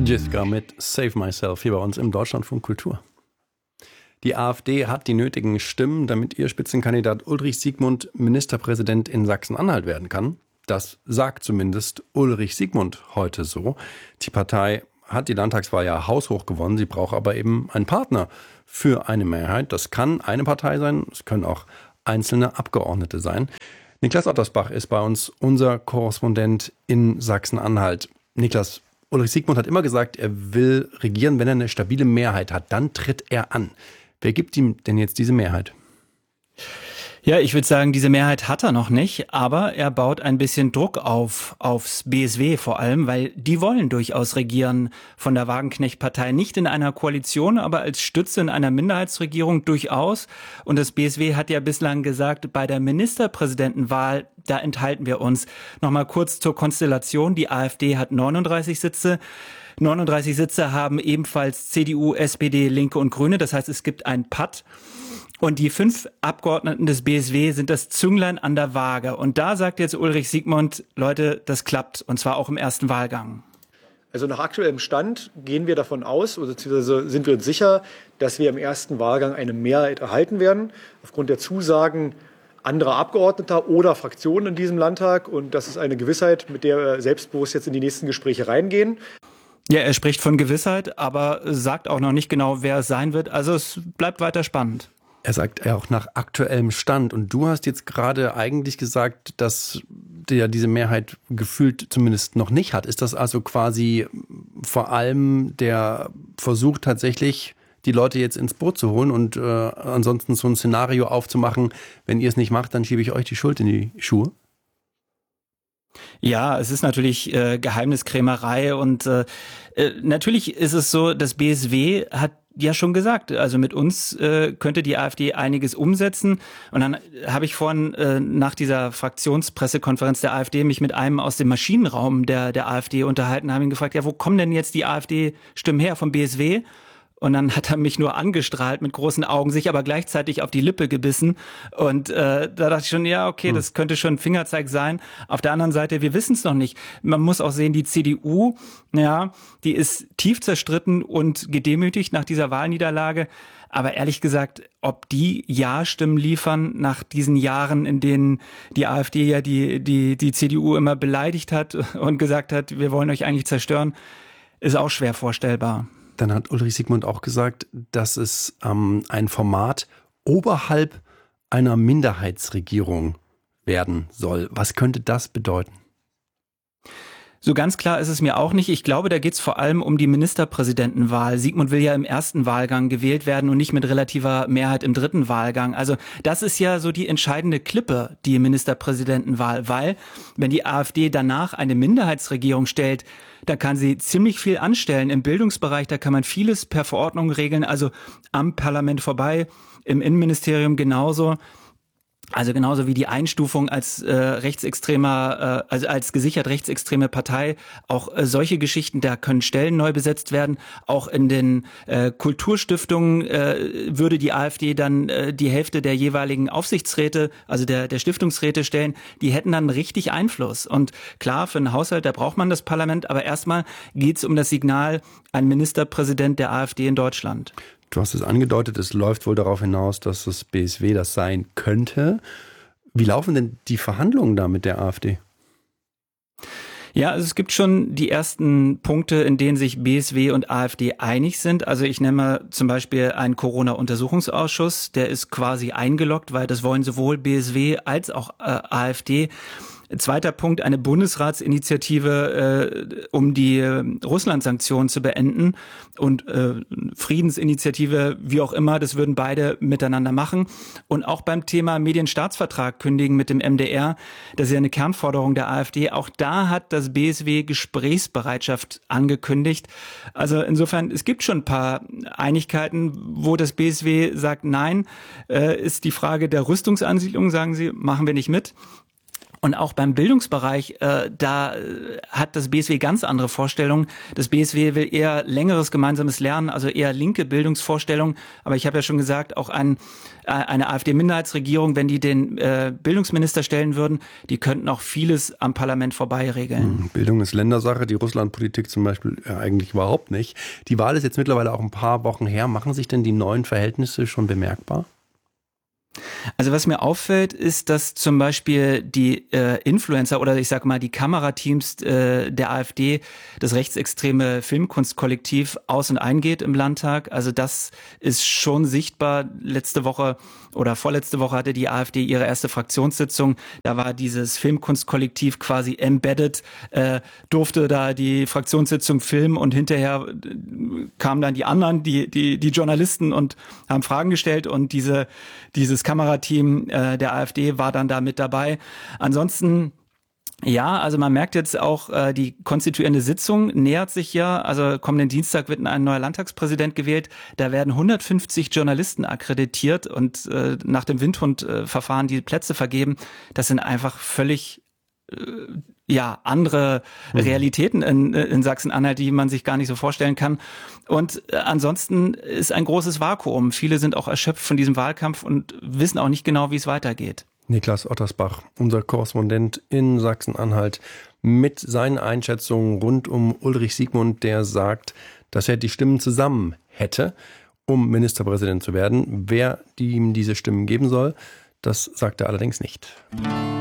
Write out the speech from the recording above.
Jiska mit Save Myself hier bei uns im Deutschlandfunk Kultur. Die AfD hat die nötigen Stimmen, damit ihr Spitzenkandidat Ulrich Siegmund Ministerpräsident in Sachsen-Anhalt werden kann. Das sagt zumindest Ulrich Siegmund heute so. Die Partei hat die Landtagswahl ja haushoch gewonnen. Sie braucht aber eben einen Partner für eine Mehrheit. Das kann eine Partei sein, es können auch einzelne Abgeordnete sein. Niklas Ottersbach ist bei uns unser Korrespondent in Sachsen-Anhalt. Niklas, Ulrich Siegmund hat immer gesagt, er will regieren, wenn er eine stabile Mehrheit hat. Dann tritt er an. Wer gibt ihm denn jetzt diese Mehrheit? Ja, ich würde sagen, diese Mehrheit hat er noch nicht, aber er baut ein bisschen Druck aufs BSW vor allem, weil die wollen durchaus regieren von der Wagenknecht-Partei. Nicht in einer Koalition, aber als Stütze in einer Minderheitsregierung durchaus. Und das BSW hat ja bislang gesagt, bei der Ministerpräsidentenwahl, da enthalten wir uns. Nochmal kurz zur Konstellation. Die AfD hat 39 Sitze. 39 Sitze haben ebenfalls CDU, SPD, Linke und Grüne. Das heißt, es gibt ein Patt. Und die 5 Abgeordneten des BSW sind das Zünglein an der Waage. Und da sagt jetzt Ulrich Siegmund, Leute, das klappt. Und zwar auch im ersten Wahlgang. Also nach aktuellem Stand gehen wir davon aus, beziehungsweise sind wir uns sicher, dass wir im ersten Wahlgang eine Mehrheit erhalten werden. Aufgrund der Zusagen anderer Abgeordneter oder Fraktionen in diesem Landtag. Und das ist eine Gewissheit, mit der wir selbstbewusst jetzt in die nächsten Gespräche reingehen. Ja, er spricht von Gewissheit, aber sagt auch noch nicht genau, wer es sein wird. Also es bleibt weiter spannend. Er sagt ja auch nach aktuellem Stand. Und du hast jetzt gerade eigentlich gesagt, dass der diese Mehrheit gefühlt zumindest noch nicht hat. Ist das also quasi vor allem der Versuch tatsächlich, die Leute jetzt ins Boot zu holen und ansonsten so ein Szenario aufzumachen, wenn ihr es nicht macht, dann schiebe ich euch die Schuld in die Schuhe? Ja, es ist natürlich Geheimniskrämerei und natürlich ist es so, das BSW hat ja schon gesagt, also mit uns könnte die AfD einiges umsetzen. Und dann habe ich vorhin nach dieser Fraktionspressekonferenz der AfD mich mit einem aus dem Maschinenraum der AfD unterhalten, habe ihn gefragt, ja, wo kommen denn jetzt die AfD-Stimmen her vom BSW? Und dann hat er mich nur angestrahlt mit großen Augen, sich aber gleichzeitig auf die Lippe gebissen. Und da dachte ich schon, ja, okay, das könnte schon ein Fingerzeig sein. Auf der anderen Seite, wir wissen es noch nicht. Man muss auch sehen, die CDU, ja, die ist tief zerstritten und gedemütigt nach dieser Wahlniederlage. Aber ehrlich gesagt, ob die Ja-Stimmen liefern nach diesen Jahren, in denen die AfD ja die CDU immer beleidigt hat und gesagt hat, wir wollen euch eigentlich zerstören, ist auch schwer vorstellbar. Dann hat Ulrich Siegmund auch gesagt, dass es ein Format oberhalb einer Minderheitsregierung werden soll. Was könnte das bedeuten? So ganz klar ist es mir auch nicht. Ich glaube, da geht es vor allem um die Ministerpräsidentenwahl. Siegmund will ja im ersten Wahlgang gewählt werden und nicht mit relativer Mehrheit im dritten Wahlgang. Also das ist ja so die entscheidende Klippe, die Ministerpräsidentenwahl. Weil, wenn die AfD danach eine Minderheitsregierung stellt, da kann sie ziemlich viel anstellen. Im Bildungsbereich, da kann man vieles per Verordnung regeln, also am Parlament vorbei, im Innenministerium genauso. Also genauso wie die Einstufung als rechtsextremer, also als gesichert rechtsextreme Partei, auch solche Geschichten, da können Stellen neu besetzt werden. Auch in den Kulturstiftungen würde die AfD dann die Hälfte der jeweiligen Aufsichtsräte, also der Stiftungsräte stellen, die hätten dann richtig Einfluss. Und klar, für einen Haushalt, da braucht man das Parlament, aber erstmal geht's um das Signal, ein Ministerpräsident der AfD in Deutschland. Du hast es angedeutet, es läuft wohl darauf hinaus, dass das BSW das sein könnte. Wie laufen denn die Verhandlungen da mit der AfD? Ja, also es gibt schon die ersten Punkte, in denen sich BSW und AfD einig sind. Also ich nenne mal zum Beispiel einen Corona-Untersuchungsausschuss, der ist quasi eingeloggt, weil das wollen sowohl BSW als auch AfD. Zweiter Punkt, eine Bundesratsinitiative, um die Russland-Sanktionen zu beenden und Friedensinitiative, wie auch immer, das würden beide miteinander machen. Und auch beim Thema Medienstaatsvertrag kündigen mit dem MDR, das ist ja eine Kernforderung der AfD, auch da hat das BSW Gesprächsbereitschaft angekündigt. Also insofern, es gibt schon ein paar Einigkeiten, wo das BSW sagt, nein, ist die Frage der Rüstungsansiedlung, sagen sie, machen wir nicht mit. Und auch beim Bildungsbereich, da hat das BSW ganz andere Vorstellungen. Das BSW will eher längeres gemeinsames Lernen, also eher linke Bildungsvorstellungen. Aber ich habe ja schon gesagt, auch eine AfD-Minderheitsregierung, wenn die den Bildungsminister stellen würden, die könnten auch vieles am Parlament vorbei regeln. Bildung ist Ländersache, die Russlandpolitik zum Beispiel eigentlich überhaupt nicht. Die Wahl ist jetzt mittlerweile auch ein paar Wochen her. Machen sich denn die neuen Verhältnisse schon bemerkbar? Also was mir auffällt, ist, dass zum Beispiel die Influencer oder ich sag mal die Kamerateams der AfD, das rechtsextreme Filmkunstkollektiv, aus- und eingeht im Landtag. Also das ist schon sichtbar. Letzte Woche oder vorletzte Woche hatte die AfD ihre erste Fraktionssitzung. Da war dieses Filmkunstkollektiv quasi embedded, durfte da die Fraktionssitzung filmen und hinterher kamen dann die anderen, die Journalisten und haben Fragen gestellt und dieses Kamerateam der AfD war dann da mit dabei. Ansonsten, ja, also man merkt jetzt auch, die konstituierende Sitzung nähert sich ja. Also kommenden Dienstag wird ein neuer Landtagspräsident gewählt. Da werden 150 Journalisten akkreditiert und nach dem Windhund-Verfahren die Plätze vergeben. Das sind einfach völlig andere Realitäten in Sachsen-Anhalt, die man sich gar nicht so vorstellen kann. Und ansonsten ist ein großes Vakuum. Viele sind auch erschöpft von diesem Wahlkampf und wissen auch nicht genau, wie es weitergeht. Niklas Ottersbach, unser Korrespondent in Sachsen-Anhalt, mit seinen Einschätzungen rund um Ulrich Siegmund, der sagt, dass er die Stimmen zusammen hätte, um Ministerpräsident zu werden. Wer ihm diese Stimmen geben soll, das sagt er allerdings nicht.